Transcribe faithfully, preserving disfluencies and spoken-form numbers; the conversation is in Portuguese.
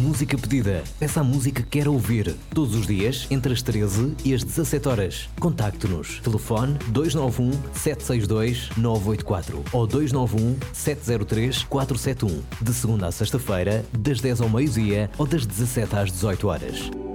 música pedida. Peça a música que quer ouvir. Todos os dias, entre as treze e as dezassete horas. Contacte-nos. Telefone dois nove um, sete seis dois, nove oito quatro ou dois nove um, sete zero três, quatro sete um. De segunda a sexta-feira, das dez ao meio-dia ou das dezassete às dezoito horas.